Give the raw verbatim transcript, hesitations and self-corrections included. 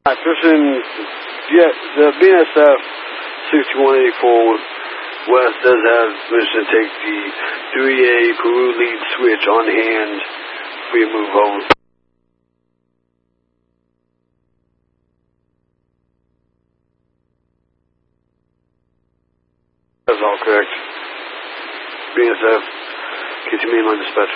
Griffin, yeah, the B N S F sixty-one eighty-four West does have permission to take the three A Peru lead switch on hand for your move home. That's all correct. B N S F, get your mainline dispatch.